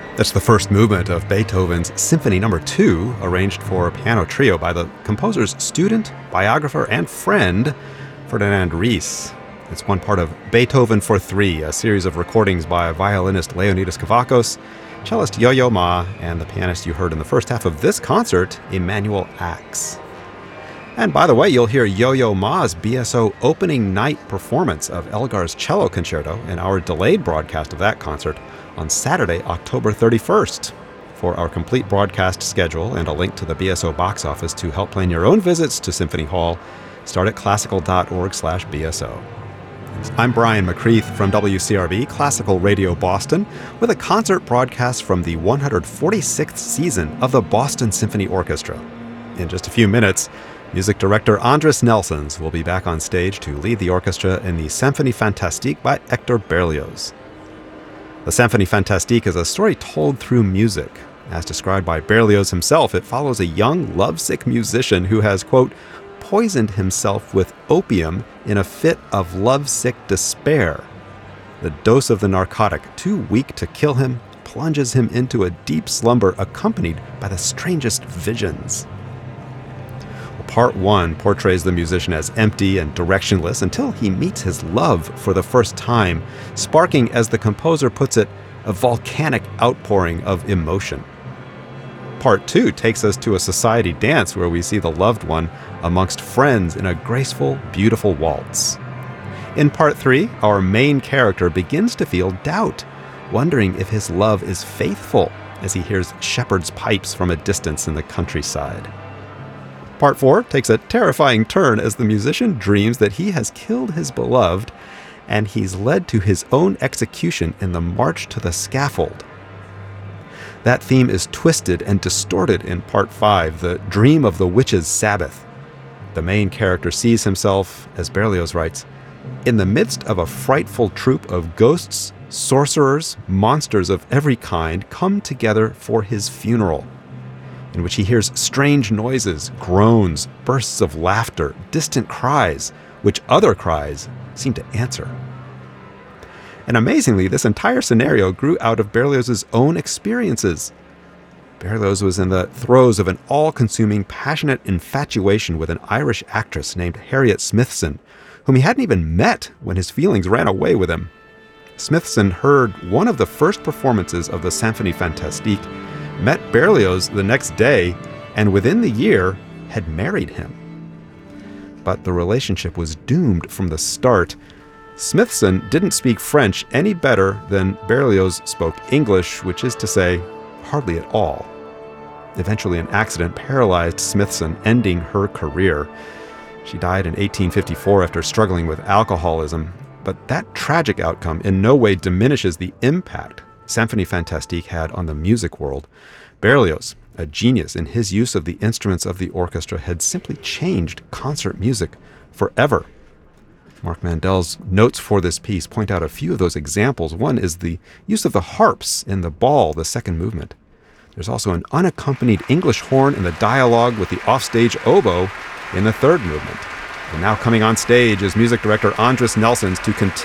That's the first movement of Beethoven's Symphony No. 2, arranged for piano trio by the composer's student, biographer, and friend, Ferdinand Ries. It's one part of Beethoven for Three, a series of recordings by violinist Leonidas Kavakos, cellist Yo-Yo Ma, and the pianist you heard in the first half of this concert, Emanuel Ax. And by the way, you'll hear Yo-Yo Ma's BSO opening night performance of Elgar's Cello Concerto in our delayed broadcast of that concert on Saturday, October 31st. For our complete broadcast schedule and a link to the BSO box office to help plan your own visits to Symphony Hall, start at classical.org/BSO. I'm Brian McCreath from WCRB Classical Radio Boston with a concert broadcast from the 146th season of the Boston Symphony Orchestra. In just a few minutes, music director Andris Nelsons will be back on stage to lead the orchestra in the Symphonie Fantastique by Hector Berlioz. The Symphonie Fantastique is a story told through music. As described by Berlioz himself, it follows a young, lovesick musician who has, quote, poisoned himself with opium in a fit of lovesick despair. The dose of the narcotic, too weak to kill him, plunges him into a deep slumber accompanied by the strangest visions. Part 1 portrays the musician as empty and directionless until he meets his love for the first time, sparking, as the composer puts it, a volcanic outpouring of emotion. Part 2 takes us to a society dance where we see the loved one amongst friends in a graceful, beautiful waltz. In Part 3, our main character begins to feel doubt, wondering if his love is faithful as he hears shepherd's pipes from a distance in the countryside. Part 4 takes a terrifying turn as the musician dreams that he has killed his beloved and he's led to his own execution in the march to the scaffold. That theme is twisted and distorted in Part 5, the dream of the witch's Sabbath. The main character sees himself, as Berlioz writes, in the midst of a frightful troop of ghosts, sorcerers, monsters of every kind come together for his funeral, in which he hears strange noises, groans, bursts of laughter, distant cries, which other cries seem to answer. And amazingly, this entire scenario grew out of Berlioz's own experiences. Berlioz was in the throes of an all-consuming, passionate infatuation with an Irish actress named Harriet Smithson, whom he hadn't even met when his feelings ran away with him. Smithson heard one of the first performances of the Symphonie Fantastique, met Berlioz the next day, and within the year had married him. But the relationship was doomed from the start. Smithson didn't speak French any better than Berlioz spoke English, which is to say, hardly at all. Eventually, an accident paralyzed Smithson, ending her career. She died in 1854 after struggling with alcoholism, but that tragic outcome in no way diminishes the impact Symphonie Fantastique had on the music world. Berlioz, a genius in his use of the instruments of the orchestra, had simply changed concert music forever. Mark Mandel's notes for this piece point out a few of those examples. One is the use of the harps in the Ball, the second movement. There's also an unaccompanied English horn in the dialogue with the offstage oboe in the third movement. And now coming on stage is music director Andris Nelsons to continue